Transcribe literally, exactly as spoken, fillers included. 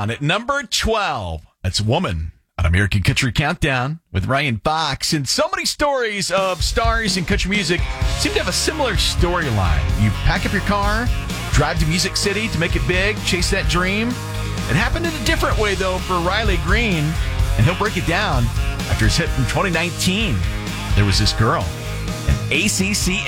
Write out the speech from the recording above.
down at number twelve. That's Woman on American Country Countdown with Ryan Fox. And so many stories of stars in country music seem to have a similar storyline. You pack up your car, drive to Music City to make it big, chase that dream. It happened in a different way, though, for Riley Green, and he'll break it down after his hit from twenty nineteen. There was this girl, an A C C